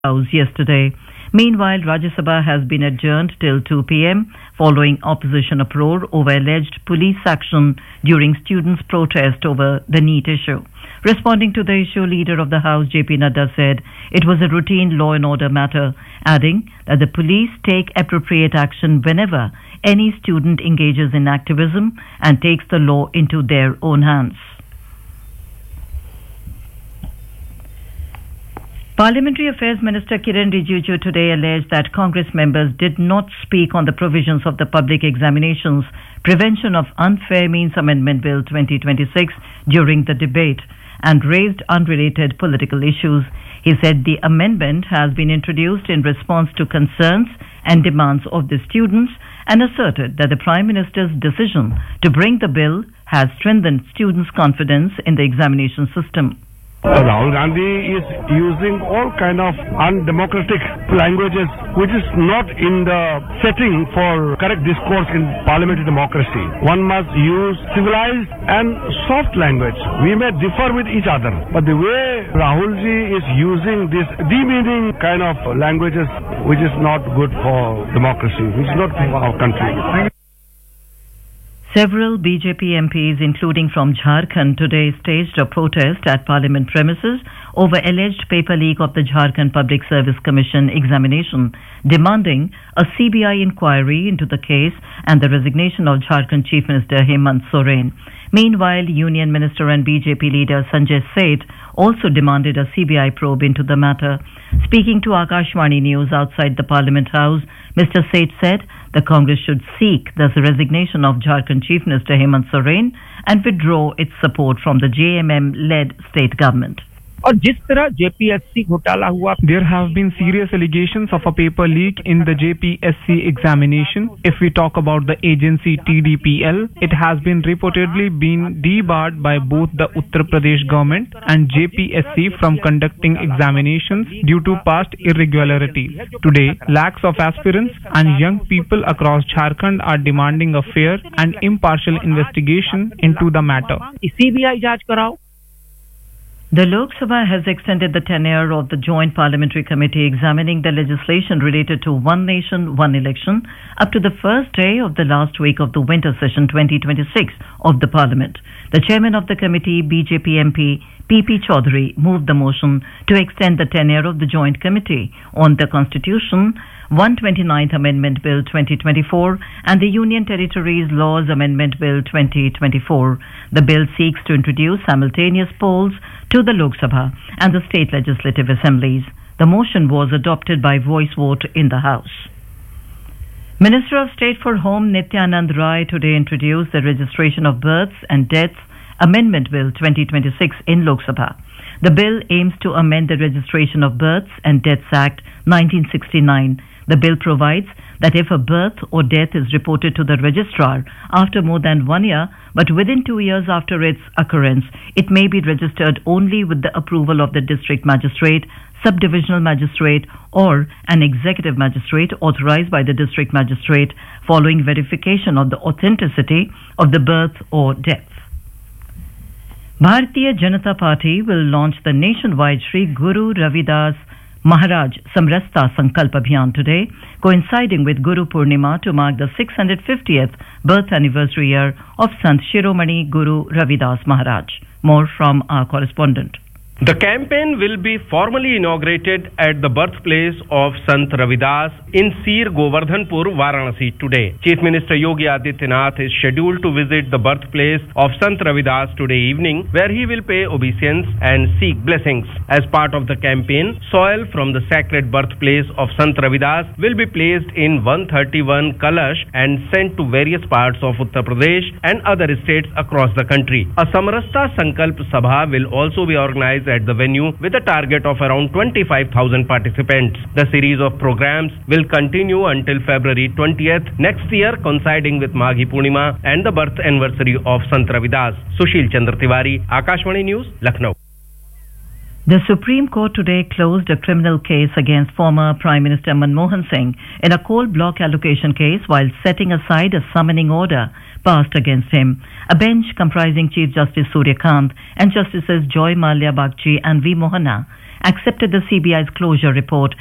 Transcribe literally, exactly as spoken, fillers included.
House yesterday. Meanwhile, Rajya Sabha has been adjourned till two p m following opposition uproar over alleged police action during students' protest over the NEET issue. Responding to the issue, Leader of the House J P Nadda said it was a routine law and order matter, adding that the police take appropriate action whenever any student engages in activism and takes the law into their own hands. Parliamentary Affairs Minister Kiren Rijiju today alleged that Congress members did not speak on the provisions of the Public Examinations Prevention of Unfair Means Amendment Bill twenty twenty-six during the debate and raised unrelated political issues. He said the amendment has been introduced in response to concerns and demands of the students and asserted that the Prime Minister's decision to bring the bill has strengthened students' confidence in the examination system. Rahul Gandhi is using all kind of undemocratic languages which is not in the setting for correct discourse in parliamentary democracy. One must use civilized and soft language. We may differ with each other, but the way Rahulji is using this demeaning kind of languages which is not good for democracy, which is not good for our country. Several B J P M Ps, including from Jharkhand, today staged a protest at Parliament premises over alleged paper leak of the Jharkhand Public Service Commission examination, demanding a C B I inquiry into the case and the resignation of Jharkhand Chief Minister Hemant Soren. Meanwhile, Union Minister and B J P leader Sanjay Seth also demanded a C B I probe into the matter. Speaking to Akashvani News outside the Parliament House, Mister Seth said the Congress should seek the resignation of Jharkhand Chief Minister Hemant Soren and withdraw its support from the J M M-led state government. और जिस तरह J P S C घोटाला हुआ, there have been serious allegations of a paper leak in the J P S C examination. If we talk about the agency T D P L, it has been reportedly been debarred by both the Uttar Pradesh government and J P S C from conducting examinations due to past irregularities. Today, lakhs of aspirants and young people across Jharkhand are demanding a fair and impartial investigation into the matter. C B I जांच कराओ. The Lok Sabha has extended the tenure of the Joint Parliamentary Committee examining the legislation related to One Nation, One Election up to the first day of the last week of the winter session twenty twenty-six of the Parliament. The chairman of the committee, B J P M P P P Chaudhary, moved the motion to extend the tenure of the Joint Committee on the Constitution, one hundred twenty-ninth Amendment Bill twenty twenty-four and the Union Territories Laws Amendment Bill twenty twenty-four. The bill seeks to introduce simultaneous polls to the Lok Sabha and the state legislative assemblies. The motion was adopted by voice vote in the House. Minister of State for Home Nityanand Rai today introduced the Registration of Births and Deaths Amendment Bill twenty twenty-six in Lok Sabha. The bill aims to amend the Registration of Births and Deaths Act nineteen sixty-nine. The bill provides that if a birth or death is reported to the registrar after more than one year, but within two years after its occurrence, it may be registered only with the approval of the district magistrate, subdivisional magistrate, or an executive magistrate authorized by the district magistrate following verification of the authenticity of the birth or death. Bharatiya Janata Party will launch the nationwide Sri Guru Ravidas Maharaj Samrasta Sankalp Abhiyan today, coinciding with Guru Purnima to mark the six hundred fiftieth birth anniversary year of Sant Shiromani Guru Ravidas Maharaj. More from our correspondent. The campaign will be formally inaugurated at the birthplace of Sant Ravidas in Sir Govardhanpur, Varanasi today. Chief Minister Yogi Adityanath is scheduled to visit the birthplace of Sant Ravidas today evening, where he will pay obeisance and seek blessings. As part of the campaign, soil from the sacred birthplace of Sant Ravidas will be placed in one hundred thirty-one kalash and sent to various parts of Uttar Pradesh and other states across the country. A Samrasta Sankalp Sabha will also be organized at the venue with a target of around twenty-five thousand participants. The series of programs will continue until February twentieth next year, coinciding with Maghi Purnima and the birth anniversary of Sant Ravidas. Sushil Chandra Tiwari, Akashvani News, Lucknow. The Supreme Court today closed a criminal case against former Prime Minister Manmohan Singh in a coal block allocation case while setting aside a summoning order passed against him. A bench comprising Chief Justice Surya Kant and Justices Joy Malia Bagchi and V. Mohana accepted the C B I's closure report.